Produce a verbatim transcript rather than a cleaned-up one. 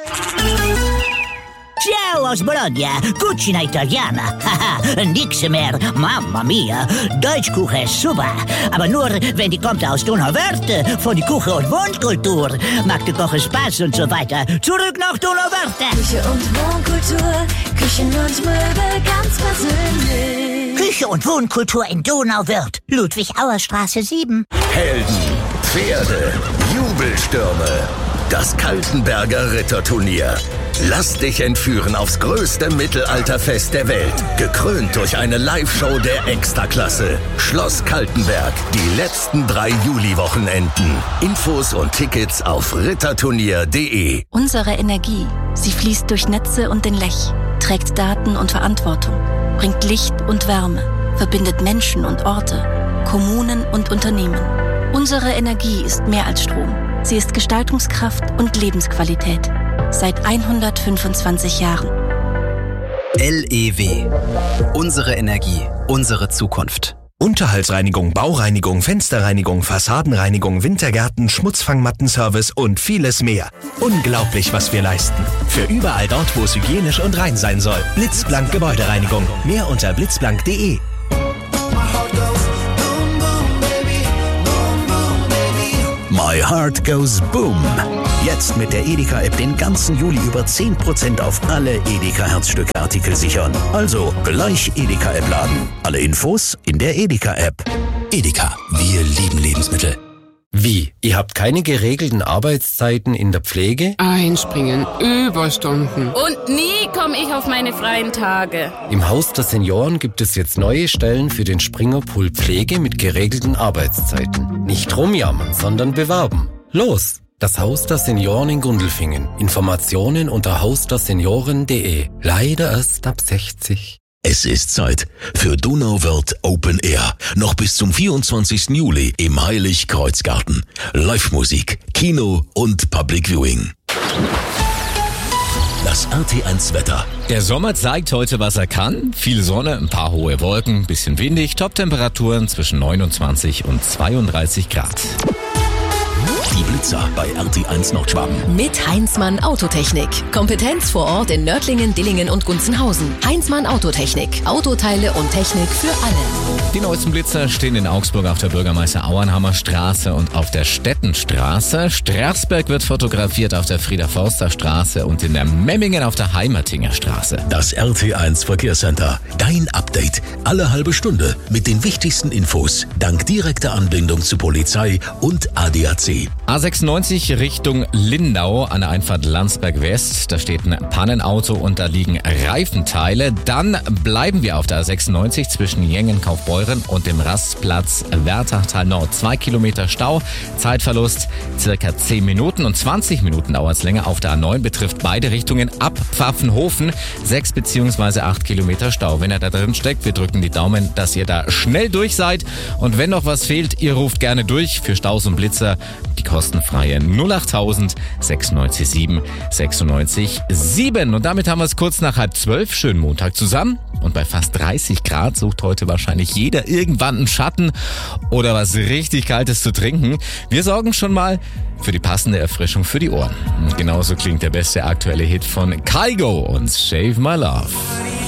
Ciao aus Bologna, Cucina Italiana. Haha, nix mehr, Mamma mia. Deutschkuche ist super, aber nur, wenn die kommt aus Donauwörth, von die Küche und Wohnkultur. Mag der Kochen Spaß und so weiter. Zurück nach Donauwörth. Küche und Wohnkultur, Küchen und Möbel ganz persönlich. Küche und Wohnkultur in Donauwörth, Ludwig-Auer-Straße sieben. Helden, Pferde, Jubelstürme. Das Kaltenberger Ritterturnier. Lass dich entführen aufs größte Mittelalterfest der Welt. Gekrönt durch eine Live-Show der Extraklasse. Schloss Kaltenberg. Die letzten drei Juli-Wochenenden. Infos und Tickets auf ritterturnier punkt de. Unsere Energie, sie fließt durch Netze und den Lech, trägt Daten und Verantwortung, bringt Licht und Wärme, verbindet Menschen und Orte, Kommunen und Unternehmen. Unsere Energie ist mehr als Strom. Sie ist Gestaltungskraft und Lebensqualität. Seit hundertfünfundzwanzig Jahren. L E W. Unsere Energie, unsere Zukunft. Unterhaltsreinigung, Baureinigung, Fensterreinigung, Fassadenreinigung, Wintergärten, Schmutzfangmattenservice und vieles mehr. Unglaublich, was wir leisten. Für überall dort, wo es hygienisch und rein sein soll. Blitzblank Gebäudereinigung. Mehr unter blitzblank punkt de. My Heart Goes Boom. Jetzt mit der Edeka-App den ganzen Juli über zehn Prozent auf alle Edeka-Herzstück-Artikel sichern. Also gleich Edeka-App laden. Alle Infos in der Edeka-App. Edeka, wir lieben Lebensmittel. Wie? Ihr habt keine geregelten Arbeitszeiten in der Pflege? Einspringen, Überstunden. Und nie komme ich auf meine freien Tage. Im Haus der Senioren gibt es jetzt neue Stellen für den Springerpool Pflege mit geregelten Arbeitszeiten. Nicht rumjammern, sondern bewerben. Los! Das Haus der Senioren in Gundelfingen. Informationen unter haus der senioren punkt de. Leider erst ab sechzig. Es ist Zeit für Donauwörth Open Air. Noch bis zum vierundzwanzigsten Juli im Heilig-Kreuz-Garten. Live-Musik, Kino und Public Viewing. Das R T eins Wetter. Der Sommer zeigt heute, was er kann. Viel Sonne, ein paar hohe Wolken, bisschen windig, Top-Temperaturen zwischen neunundzwanzig und zweiunddreißig Grad. Die Blitzer bei R T eins Nordschwaben. Mit Heinzmann Autotechnik. Kompetenz vor Ort in Nördlingen, Dillingen und Gunzenhausen. Heinzmann Autotechnik. Autoteile und Technik für alle. Die neuesten Blitzer stehen in Augsburg auf der Bürgermeister-Auernhammer Straße und auf der Stettenstraße. Straßberg wird fotografiert auf der Frieder-Forster-Straße und in der Memmingen auf der Heimertinger Straße. Das R T eins Verkehrscenter. Dein Update. Alle halbe Stunde mit den wichtigsten Infos. Dank direkter Anbindung zu Polizei und A D A C. A sechsundneunzig Richtung Lindau an der Einfahrt Landsberg West. Da steht ein Pannenauto und da liegen Reifenteile. Dann bleiben wir auf der A sechsundneunzig zwischen Jengen, Kaufbeuren und dem Rastplatz Wärtachtal Nord. Zwei Kilometer Stau, Zeitverlust circa zehn Minuten und zwanzig Minuten dauert es länger. Auf der A neun betrifft beide Richtungen ab Pfaffenhofen. Sechs beziehungsweise acht Kilometer Stau. Wenn ihr da drin steckt, wir drücken die Daumen, dass ihr da schnell durch seid. Und wenn noch was fehlt, ihr ruft gerne durch für Staus und Blitzer. Die kostenfreie null achttausend sechsundneunzig sieben sechsundneunzig sieben. Und damit haben wir es kurz nach halb zwölf. Schönen Montag zusammen. Und bei fast dreißig Grad sucht heute wahrscheinlich jeder irgendwann einen Schatten oder was richtig Kaltes zu trinken. Wir sorgen schon mal für die passende Erfrischung für die Ohren. Und genauso klingt der beste aktuelle Hit von Kygo und Save My Love.